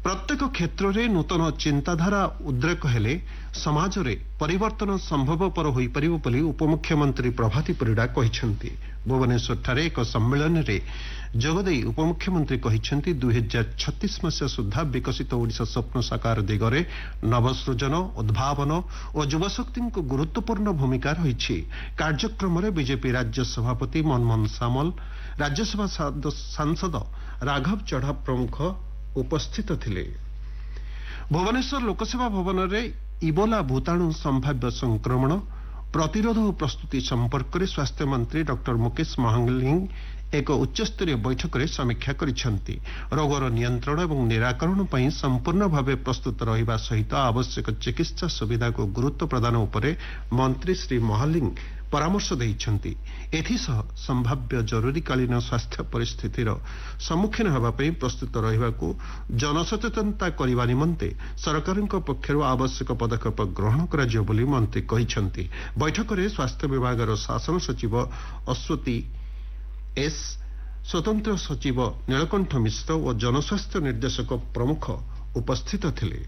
प्रत्येक क्षेत्र में नूतन चिंताधारा उद्रेक हेले समाज रे परिवर्तन संभवपर होई परिबो बोली उपमुख्यमंत्री प्रभाती परिडा कहिसेंती। भुवनेश्वर ठारे एक सम्मेलन रे जोगदेई उपमुख्यमंत्री कहिसेंती 2036 मसीहा सुधा विकसित ओडिशा स्वप्न साकार दिगरे नवसृजन उद्भावन और युवशक्ति को गुरुत्वपूर्ण भूमिका रही। कार्यक्रम में बीजेपी राज्य सभापति मनमोहन सामल, राज्यसभा सांसद राघव चढ़ा प्रमुख उपस्थित थिले। भुवनेश्वर लोकसेवा भवन में इबोला भूताणु संभाव्य संक्रमण प्रतिरोध और प्रस्तुति संपर्क में स्वास्थ्य मंत्री डॉक्टर मुकेश महालिंग एक उच्चस्तरीय बैठक में समीक्षा करिसेंती। रोगर नियंत्रण और निराकरण पर संपूर्ण भाव प्रस्तुत रहिबा सहित आवश्यक चिकित्सा सुविधा को गुरुत्व प्रदान उपरे मंत्री श्री महालिंग परामर्श देइछंती। एथिसह संभाव्य जरूरीकालीन स्वास्थ्य परिस्थितिर सम्मुखीन हेबा पई प्रस्तुत रहिबाकू जनसचेतनता करिबा निमंते सरकारक पक्षरु आवश्यक पदक्षेप ग्रहण कराजियो बोली मंत्री कहिछंती। बैठक में स्वास्थ्य विभागर शासन सचिव अश्वती एस, स्वतंत्र सचिव नीलकंठ मिश्र और जनस्वास्थ्य निर्देशक प्रमुख उपस्थित थिले।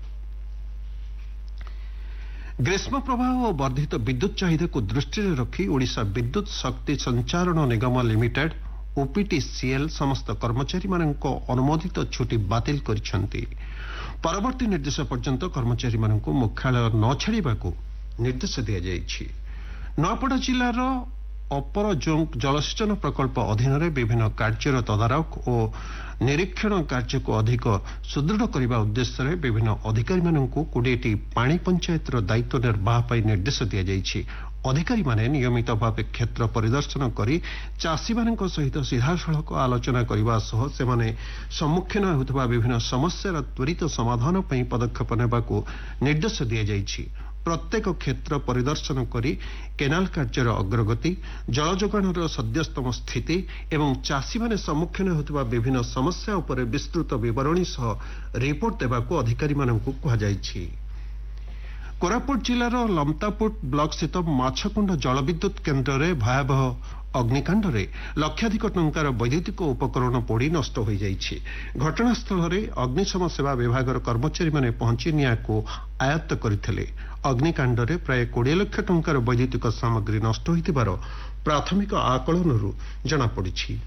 ग्रीष्म प्रवाह और वर्धित विद्युत चाहिदा को दृष्टि रखी ओडिशा विद्युत शक्ति संचारण निगम लिमिटेड ओपीटीसीएल समस्त कर्मचारी मानक अनुमोदित छुट्टी बातिल करिसेंती। परवर्ती निर्देश पर्यंत कर्मचारी मानक मुख्यालय न छाड़िबाकू निर्देश दिया जायछि। नवापड़ा जिलार अपर जोंक जलसेचन प्रकल्प अधीन विभिन्न कार्यर तदारख और निरीक्षण कार्य को अधिक सुदृढ़ करने उद्देश्य विभिन्न अधिकारी मानक 20टी पानी पंचायत दायित्व निर्वाह पर निर्देश दि जायछि। अधिकारी माने नियमित भाव क्षेत्र परिदर्शन करी चाषी मानक सहित सीधासलख आलोचना करने सह सेमाने सम्मुखीन होउथबा विभिन्न समस्यार त्वरित समाधान पर पदक्षेप नेबाकू निर्देश दि जायछि। प्रत्येक क्षेत्र परिदर्शन करी केनाल कार्यर अग्रगति, जल जोगाणर सद्यस्तम स्थिति एवं चाषी माने सम्मुखीन होउथबा विभिन्न समस्या उपरे विस्तृत विवरणी सह रिपोर्ट देबाकू अधिकारी मानकू कहा जायछि। कोरापुट जिलार लमतापुट ब्लॉक स्थित माछकुंड जलविद्युत केन्द्र में भयावह अग्निकांड में लक्षाधिक टंकार वैद्युतिक उपकरण पोड़ी नष्ट हो जाइछि। घटनास्थल में अग्निशम सेवा विभाग कर्मचारी माने पहुंची निया को आयत्त करथिले। अग्निकांड में प्राय 20 लाख टंकार वैद्युतिक सामग्री नष्ट होइतिबार प्राथमिक आकलन जनापड़ी।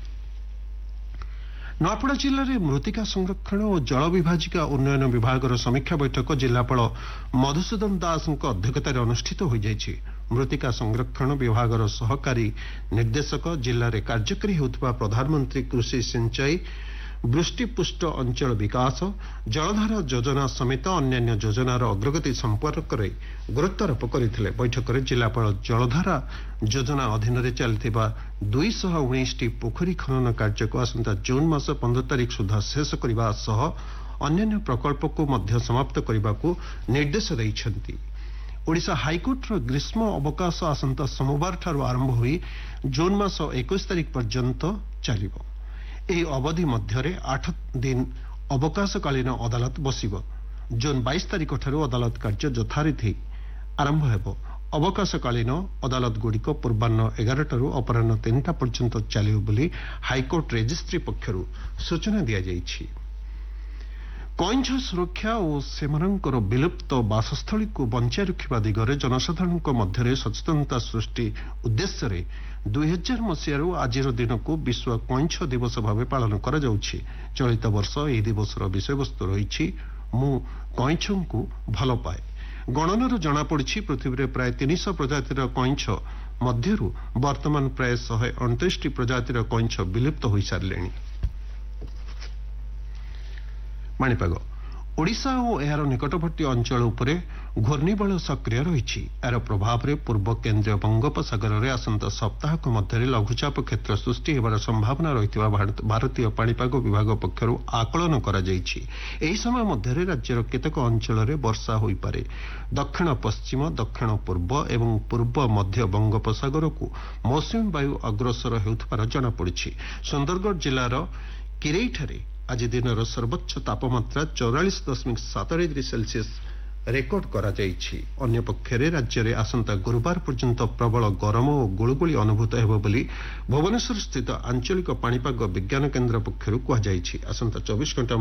नवापड़ा जिले में मृत्तिका संरक्षण और जल विभाजिका उन्नयन विभाग समीक्षा बैठक जिलापाल मधुसूदन दास अध्यक्षतार अनुष्ठित हो जाइछि। मृत्तिका संरक्षण विभाग सहकारी निर्देशक जिले में कार्यकारी होउथबा प्रधानमंत्री कृषि सिंचाई वृष्टिपुष्ट अंचल विकास जलधारा योजना समेत अन्य योजनार अग्रगति संपर्क में गुरुत्वारोप करथिले। बैठक में जिलापाल जलधारा योजना अधीन चलथिबा 219टी पोखरी खनन कार्य को आसंता जून मास 15 तारिख सुधा शेष करबा सह अन्य प्रकल्प को मध्य समाप्त करबाकू निर्देश दैछंती। ओडिशा हाईकोर्ट ग्रीष्म अवकाश आसंता सोमवार ठारू आरंभ होई जून मास 21 तारिख पर्यंत चलिबो। एही अवधि मध्य 8 दिन अवकाशकालीन अदालत बसिब। जून 22 तारिख ठारू अदालत कार्य यथारीति आरंभ हेबो। अवकाशकालीन अदालत गुड़िक पूर्वाह्न 11 टारू अपराह्न 3टा पर्यंत चलिब बोली हाईकोर्ट रेजिस्ट्री पक्षरु सूचना दिया जायछि। कइंछ सुरक्षा और सेमानंकर विलुप्त बासस्थली को बंचाई रखिबा दिगरे जनसाधारण मध्य सचेतनता सृष्टि उद्देश्य 2000 मसीहारू आजिर दिन को विश्व कइंछ दिवस भाव पालन करा जाउछि। चलित वर्ष एही दिवसर विषयवस्तु रहिछि मु कइंछଙ୍କୁ भल पाए। गणनार जनापड़ी पृथ्वी में प्राय 300 प्रजातिर कइंछ मध्यरु वर्तमान प्राय 129टी प्रजातिर कइंछ विलुप्त हो सारे। पाणीपाग ओडिशा और यार निकटवर्ती अंचल उपरे घूर्णिबल सक्रिय रही। यार प्रभाव में पूर्व केन्द्रीय बंगोपसागर में आसंता सप्ताह मध्य लघुचाप क्षेत्र सृष्टि होबार संभावना रही भारतीय पाणीपाग विभाग पक्षरु आकलन करा जायछि। एही समय मध्य राज्यर केतेक अंचल में वर्षा होई पारे। दक्षिण पश्चिम, दक्षिण पूर्व एवं पूर्व मध्य बंगोपसागर को मौसुमी वायु अग्रसर हेउथबार जनापड़ी। सुंदरगढ़ जिलार किरईठारे आज दिन सर्वोच्च तापमात्रा 44.7 डिग्री सेल्सियस रेकर्ड करा जायछि। अन्य पक्षरे राज्य में आसंता गुरुवार पर्यंत प्रबल गरम और गुळुगुळी अनुभूत हेबो बोली भुवनेश्वर स्थित आंचलिक पाणीपाग विज्ञान केन्द्र पक्षरु कहा जायछि। आसंता 24 घंटा